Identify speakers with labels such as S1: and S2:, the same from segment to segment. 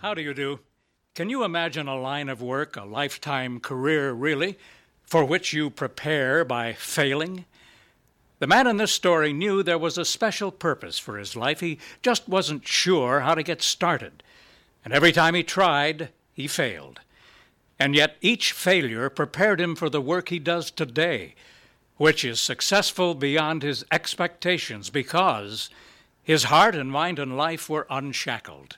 S1: How do you do? Can you imagine a line of work, a lifetime career really, for which you prepare by failing? The man in this story knew there was a special purpose for his life. He just wasn't sure how to get started. And every time he tried, he failed. And yet each failure prepared him for the work he does today, which is successful beyond his expectations because his heart and mind and life were unshackled.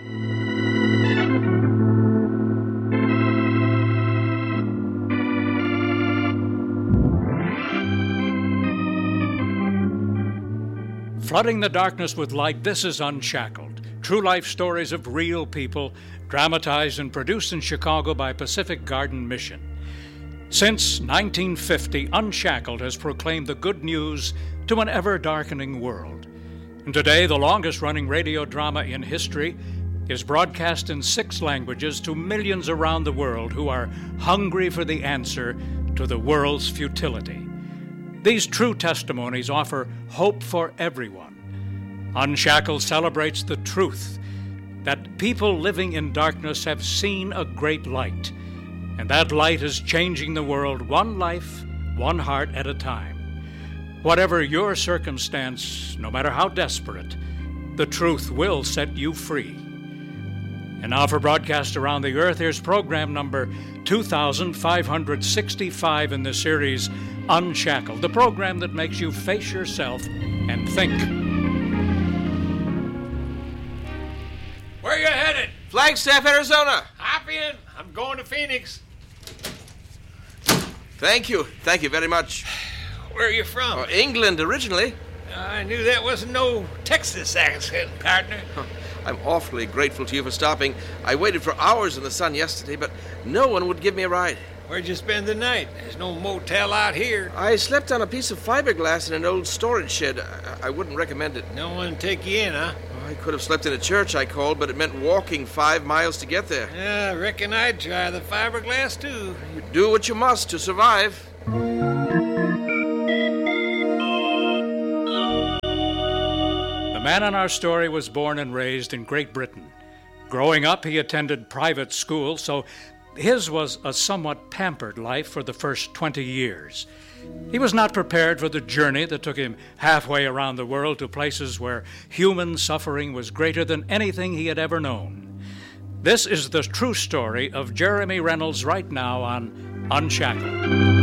S1: Flooding the darkness with light, this is Unshackled. True life stories of real people, dramatized and produced in Chicago by Pacific Garden Mission. Since 1950, Unshackled has proclaimed the good news to an ever-darkening world. And today, the longest-running radio drama in history is broadcast in 6 languages to millions around the world who are hungry for the answer to the world's futility. These true testimonies offer hope for everyone. Unshackled celebrates the truth that people living in darkness have seen a great light, and that light is changing the world one life, one heart at a time. Whatever your circumstance, no matter how desperate, the truth will set you free. And now for broadcast around the earth, here's program number 2565 in the series Unshackled, the program that makes you face yourself and think.
S2: Where are you headed?
S3: Flagstaff, Arizona.
S2: Hop in. I'm going to Phoenix.
S3: Thank you very much.
S2: Where are you from?
S3: England, originally.
S2: I knew that wasn't no Texas accent, partner.
S3: I'm awfully grateful to you for stopping. I waited for hours in the sun yesterday, but no one would give me a ride.
S2: Where'd you spend the night? There's no motel out here.
S3: I slept on a piece of fiberglass in an old storage shed. I wouldn't recommend it.
S2: No one take you in, huh?
S3: I could have slept in a church, I called, but it meant walking 5 miles to get there.
S2: Yeah, I reckon I'd try the fiberglass, too.
S3: You do what you must to survive.
S1: The man in our story was born and raised in Great Britain. Growing up, he attended private school, so his was a somewhat pampered life for the first 20 years. He was not prepared for the journey that took him halfway around the world to places where human suffering was greater than anything he had ever known. This is the true story of Jeremy Reynolds right now on Unshackled.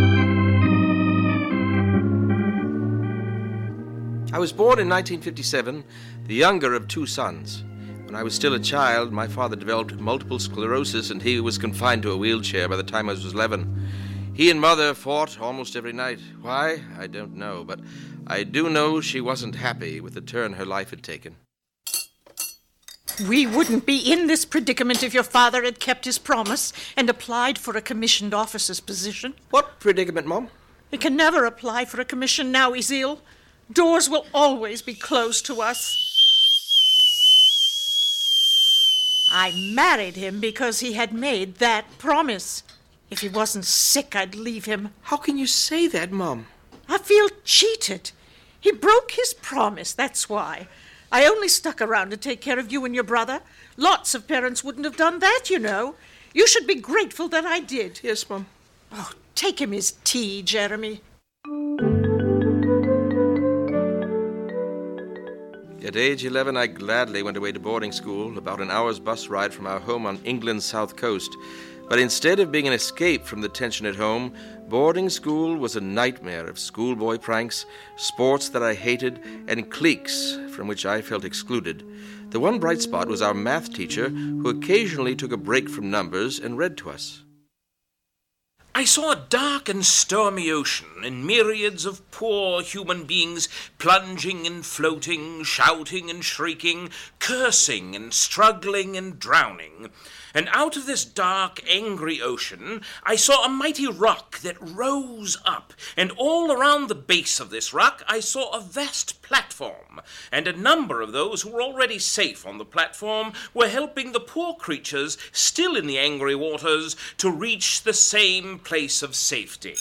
S3: I was born in 1957, the younger of 2 sons. When I was still a child, my father developed multiple sclerosis and he was confined to a wheelchair by the time I was 11. He and Mother fought almost every night. Why? I don't know, but I do know she wasn't happy with the turn her life had taken.
S4: We wouldn't be in this predicament if your father had kept his promise and applied for a commissioned officer's position.
S3: What predicament, Mom?
S4: He can never apply for a commission now he's ill. Doors will always be closed to us. I married him because he had made that promise. If he wasn't sick, I'd leave him.
S3: How can you say that, Mom?
S4: I feel cheated. He broke his promise, that's why. I only stuck around to take care of you and your brother. Lots of parents wouldn't have done that, you know. You should be grateful that I did.
S3: Yes, Mom.
S4: Oh, take him his tea, Jeremy.
S3: At age 11, I gladly went away to boarding school, about an hour's bus ride from our home on England's south coast. But instead of being an escape from the tension at home, boarding school was a nightmare of schoolboy pranks, sports that I hated, and cliques from which I felt excluded. The one bright spot was our math teacher, who occasionally took a break from numbers and read to us.
S5: I saw a dark and stormy ocean, and myriads of poor human beings plunging and floating, shouting and shrieking, cursing and struggling and drowning. And out of this dark, angry ocean, I saw a mighty rock that rose up, and all around the base of this rock I saw a vast platform, and a number of those who were already safe on the platform were helping the poor creatures still in the angry waters to reach the same place of safety.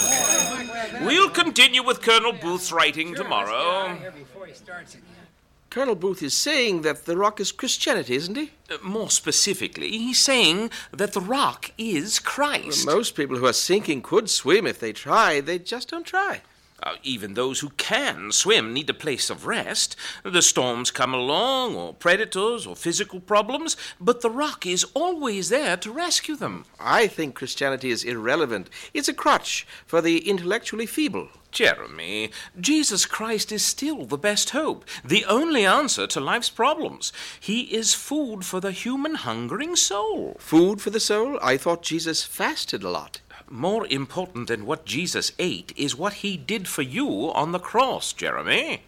S5: We'll continue with Colonel Booth's writing tomorrow.
S3: Colonel Booth is saying that the rock is Christianity, isn't he?
S5: More specifically, he's saying that the rock is Christ.
S3: Most people who are sinking could swim if they tried. They just don't try.
S5: Even those who can swim need a place of rest. The storms come along, or predators, or physical problems, but the rock is always there to rescue them.
S3: I think Christianity is irrelevant. It's a crutch for the intellectually feeble.
S5: Jeremy, Jesus Christ is still the best hope, the only answer to life's problems. He is food for the human hungering soul.
S3: Food for the soul? I thought Jesus fasted a lot.
S5: More important than what Jesus ate is what he did for you on the cross, Jeremy.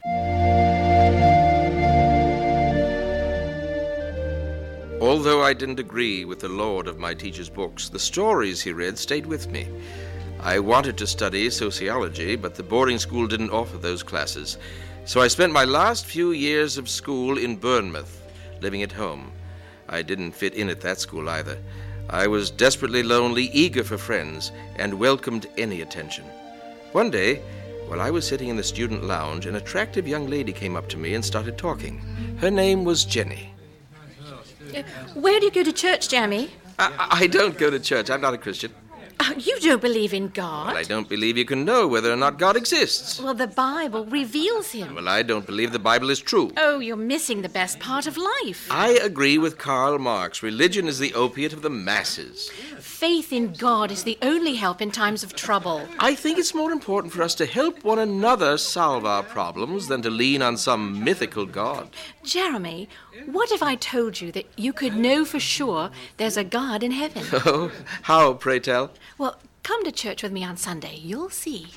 S3: Although I didn't agree with the Lord of my teacher's books, the stories he read stayed with me. I wanted to study sociology, but the boarding school didn't offer those classes. So I spent my last few years of school in Bournemouth, living at home. I didn't fit in at that school either. I was desperately lonely, eager for friends, and welcomed any attention. One day, while I was sitting in the student lounge, an attractive young lady came up to me and started talking. Her name was Jenny.
S6: Where do you go to church, Jeremy?
S3: I don't go to church. I'm not a Christian.
S6: You don't believe in God?
S3: Well, I don't believe you can know whether or not God exists.
S6: Well, the Bible reveals him.
S3: Well, I don't believe the Bible is true.
S6: Oh, you're missing the best part of life.
S3: I agree with Karl Marx. Religion is the opiate of the masses.
S6: Faith in God is the only help in times of trouble.
S3: I think it's more important for us to help one another solve our problems than to lean on some mythical God.
S6: Jeremy, what if I told you that you could know for sure there's a God in heaven?
S3: Oh, how, pray tell?
S6: Well, come to church with me on Sunday. You'll see.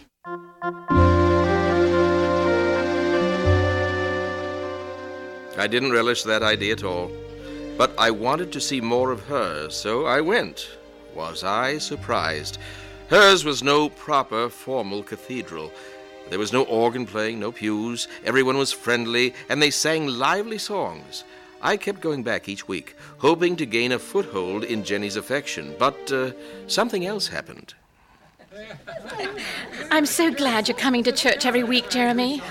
S3: I didn't relish that idea at all. But I wanted to see more of her, so I went. Was I surprised? Hers was no proper, formal cathedral. There was no organ playing, no pews. Everyone was friendly, and they sang lively songs. I kept going back each week, hoping to gain a foothold in Jenny's affection, but something else happened.
S6: I'm so glad you're coming to church every week, Jeremy.